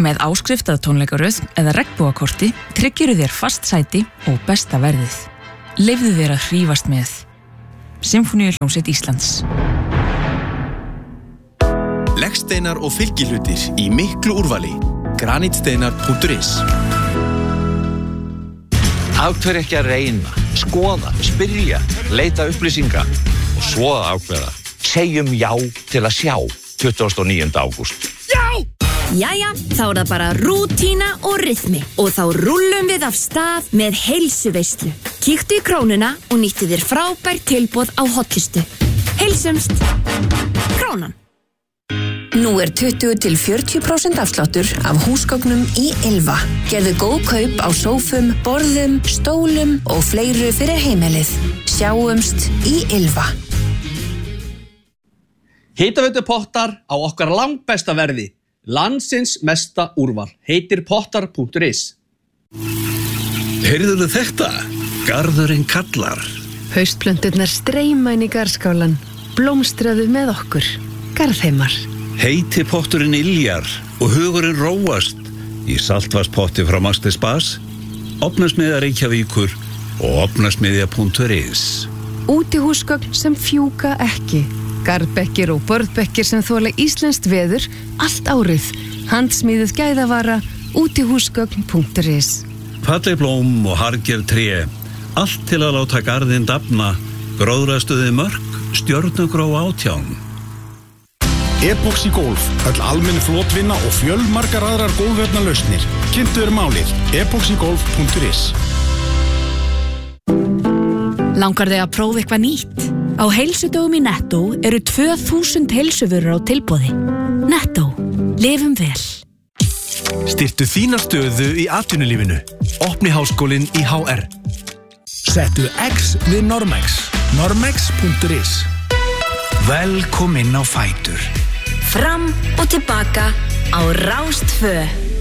Með áskrift að tónleikaröð eða regnbogakorti tryggirðu þér fast sæti og besta verðið. Leyfðu þér að hrífast með. Sinfóníuhljómsveit Íslands. Leggsteinar og fylgihlutir í miklu úrvali. Granitsteinar.is. Af hverju ekki að reyna, skoða, spyrja, leita upplýsinga og svo að ákveða. Segjum já til að sjá 29. ágúst. Já! Jæja, þá það bara rútína og rytmi og þá rúllum við af stað með heilsuveislu. Kíktu í Krónuna og nýttu þér frábært tilboð á hotlistu. Heilsumst! Krónan. Nú 20-40% afsláttur af húsgögnum í Ylva. Gerðu góð kaup á sófum, borðum, stólum og fleiru fyrir heimilið. Sjáumst í Ylva. Hitaveitu Pottar á okkar langbesta verði. Landsins mesta úrval. Heitir pottar.is. Heyrðuðu þetta? Garðurinn kallar. Haustplönturnar streyma inn í garðskálan. Blómstraðu með okkur. Garðheimar. Heiti potturinn yljar og hugurinn róast í saltvarspotti frá Master Spas, Ofnasmiðja Reykjavíkur og ofnasmiðja.is. Útihúsgögn sem fjúka ekki. Garðbekkir og borðbekkir sem þola íslenskt veður allt árið. Handsmíðuð gæðavara. Útihúsgögn.is. Falleg blóm og harðgerð tré. Allt til að láta garðinn dafna. Gróðrastuði mörk, stjörnugró 18. Epoxy Golf, öll almenn flotvinna og fjölmargar aðrar gólfefnalausnir. Kynntu þér málið, epoxygolf.is. Langar þig að prófa eitthvað nýtt? Á heilsudögum í Netto eru 2000 heilsuvörur á tilboði. Netto. Lifum vel. Styrktu þína stöðu í atvinnulífinu. Opni háskólinn í HR. Settu X við Normex. Normex.is. Velkomin á fætur. Fram og tilbaka á Rás 2.